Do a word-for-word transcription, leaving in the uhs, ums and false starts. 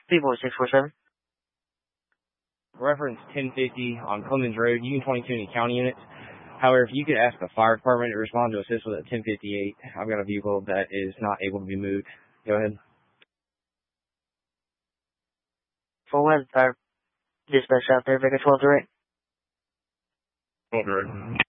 People six four seven. Reference ten fifty on Clemens Road, Union twenty-two in the county units. However, if you could ask the fire department to respond to assist with a ten fifty-eight, I've got a vehicle that is not able to be moved. Go ahead. For what? Fire dispatch out there, Vega twelve direct. twelve direct.